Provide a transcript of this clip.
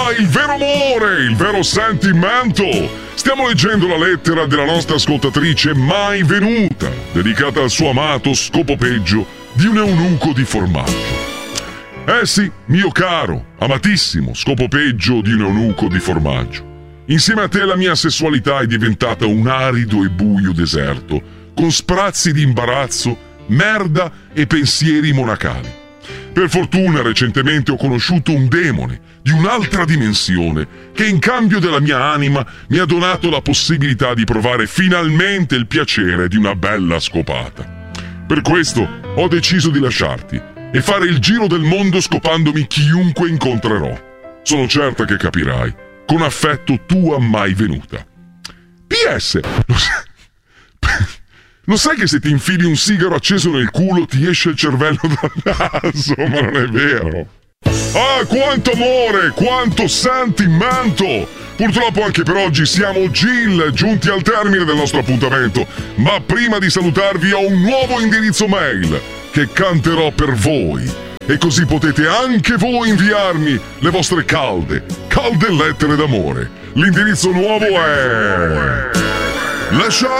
il vero amore, il vero sentimento. Stiamo leggendo la lettera della nostra ascoltatrice mai venuta, dedicata al suo amato scopo peggio di un eunuco di formaggio. Eh sì, mio caro, amatissimo scopo peggio di un eunuco di formaggio. Insieme a te la mia sessualità è diventata un arido e buio deserto, con sprazzi di imbarazzo, merda e pensieri monacali. Per fortuna recentemente ho conosciuto un demone di un'altra dimensione che in cambio della mia anima mi ha donato la possibilità di provare finalmente il piacere di una bella scopata. Per questo ho deciso di lasciarti e fare il giro del mondo scopandomi chiunque incontrerò. Sono certa che capirai. Con affetto, tua mai venuta. PS. Lo sai che se ti infili un sigaro acceso nel culo ti esce il cervello dal naso? Ma non è vero. Ah, quanto amore, quanto sentimento! Purtroppo anche per oggi siamo giunti al termine del nostro appuntamento. Ma prima di salutarvi ho un nuovo indirizzo mail che canterò per voi. E così potete anche voi inviarmi le vostre calde lettere d'amore. L'indirizzo nuovo è...